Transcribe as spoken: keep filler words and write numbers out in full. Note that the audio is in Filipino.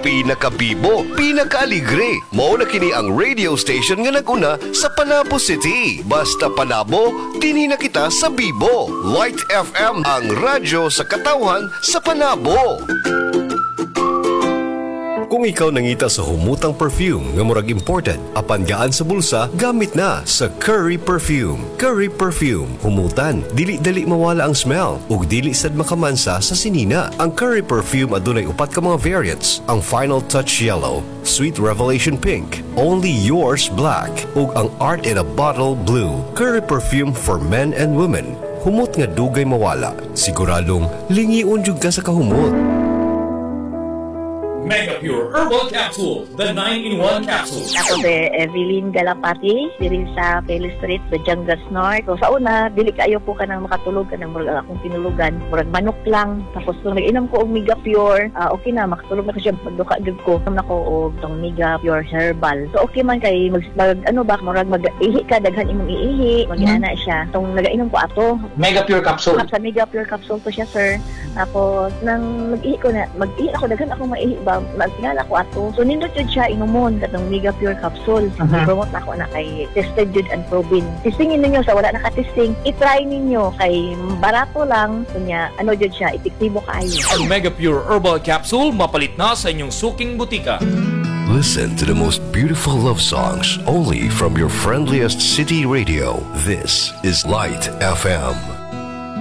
pinakabibo, pinakaaligre. Mao na kini ang radio station nga naguna sa Panabo City. Basta Panabo, dinhi na kita sa Bibo. Light F M, ang radyo sa katawhan sa Panabo. Kung ikaw nangita sa humutang perfume nga murag imported, apan gaan sa bulsa, gamit na sa Curry Perfume. Curry Perfume, humutan, dili-dali mawala ang smell, ug dili sad makamansa sa sinina. Ang Curry Perfume adunay upat ka mga variants. Ang Final Touch Yellow, Sweet Revelation Pink, Only Yours Black, ug ang Art in a Bottle Blue. Curry Perfume for men and women. Humot nga dugay mawala. Siguradong lingiun jud ka sa kahumot. Mega Pure Herbal Capsule, the nine in one capsule. Ako si Evelyn Galapati, diri sa Pele Street, sa Jangas North. So sa una, dili kayo po ka nang makatulog ka nang murag akong tinulugan. Murag manok lang. Tapos nung nag-inom ko og Mega Pure, uh, okay na, makatulog na ko siya. Magduka gud ko. Inom na ko og tong Mega Pure Herbal. So okay man kay, mag, mag ano ba, murag mag-ihi ka, daghan imong iihi. Mag-iana siya. Tong nag-inom ko ato. Mega Pure Capsule. Sa Mega Pure Capsule to siya, sir. Tapos, nang mag-ihi ko na, mag-ihi ako, daghan ako maihi ba, magtingal ako ato. So, nindot yun siya, inumon, katong Mega Pure Capsule. Uh-huh. I-promote na ako na kay tested yun and proven. Testingin ninyo sa wala nakatesting. I-try ninyo kay barato lang. Kunya, ano yun siya, epektibo kaayo. Ang Mega Pure Herbal Capsule, mapalit na sa inyong suking butika. Listen to the most beautiful love songs only from your friendliest city radio. This is Light F M.